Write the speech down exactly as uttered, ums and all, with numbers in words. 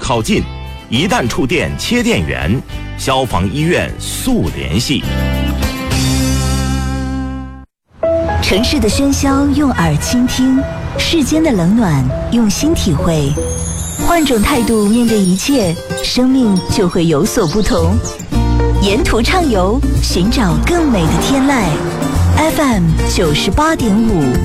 靠近，一旦触电切电源，消防医院速联系。 城市的喧嚣用耳倾听，世间的冷暖用心体会。换种态度面对一切，生命就会有所不同。沿途畅游，寻找更美的天籁。F M 九十八点五。